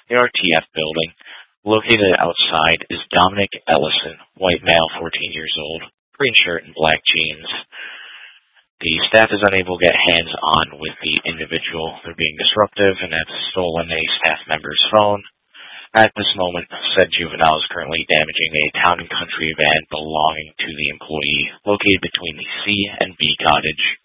ARTF building. Located outside is Dominic Ellison, white male, 14 years old, green shirt and black jeans. The staff is unable to get hands-on with the individual. They're being disruptive and have stolen a staff member's phone. At this moment, said juvenile is currently damaging a Town and Country van belonging to the employee located between the C and B cottage.